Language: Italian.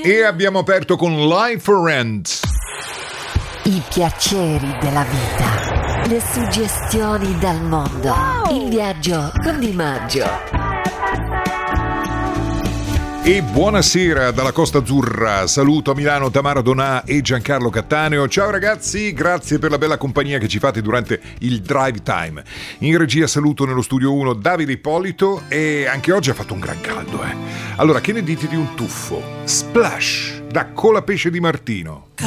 E abbiamo aperto con Life for Rent. I piaceri della vita, le suggestioni dal mondo, il viaggio con Di Maggio. E buonasera dalla Costa Azzurra, saluto a Milano Tamara Donà e Giancarlo Cattaneo. Ciao ragazzi, grazie per la bella compagnia che ci fate durante il drive time. In regia saluto nello studio 1 Davide Ippolito e anche oggi ha fatto un gran caldo. Allora, che ne dite di un tuffo? Splash da Colapesce di Martino.